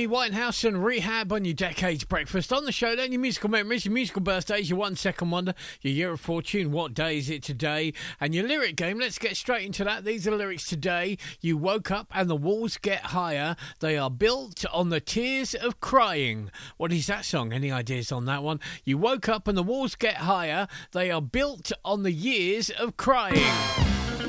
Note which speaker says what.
Speaker 1: Amy Winehouse and Rehab on your Decades Breakfast. On the show then, your musical memories, your musical birthdays, your 1 second wonder, your year of fortune, what day is it today, and your lyric game. Let's get straight into that. These are the lyrics today. You woke up and the walls get higher. They are built on the tears of crying. What is that song? Any ideas on that one? You woke up and the walls get higher. They are built on the years of crying.